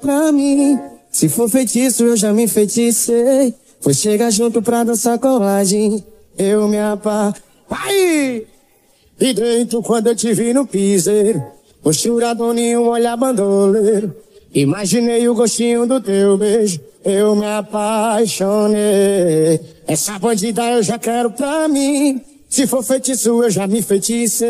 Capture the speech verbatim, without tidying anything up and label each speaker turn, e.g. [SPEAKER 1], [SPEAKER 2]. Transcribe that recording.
[SPEAKER 1] pra mim. Se for feitiço, eu já me enfeiticei. Foi chegar junto pra dançar colagem. Eu me apa... Vai! E dentro quando eu te vi no piseiro, postura nenhum olhar bandoleiro. Imaginei o gostinho do teu beijo, eu me apaixonei. Essa bandida eu já quero pra mim. Se for feitiço, eu já me enfeiticei.